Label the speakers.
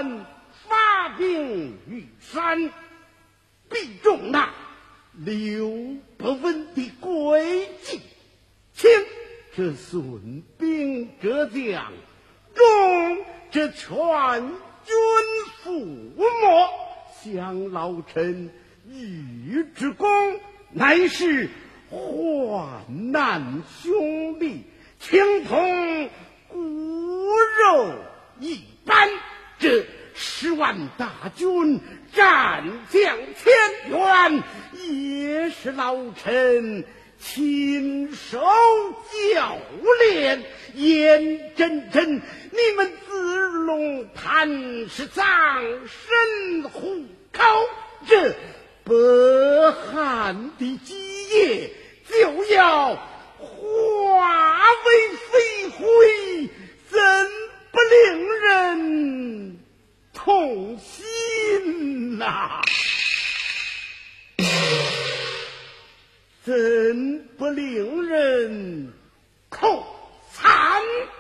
Speaker 1: 官发兵于山，必中那刘伯温的诡计，轻这孙兵折将，重这全军覆没，想老臣玉之功，乃是患难兄弟，情同骨肉一般。这10万大军战将千员，也是老臣亲手教练，眼睁睁你们子龙潭是葬身虎口，这北汉的基业就要化为飞灰，怎不令人痛心呐？怎不令人痛惨？